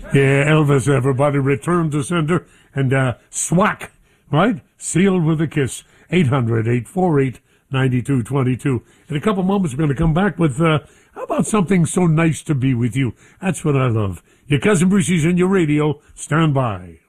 Yeah, Elvis, everybody, return to sender and swack, right? Sealed with a kiss. 800-848-9222. In a couple moments, we're going to come back with, how about something so nice to be with you? That's what I love. Your Cousin Brucey's in your radio. Stand by.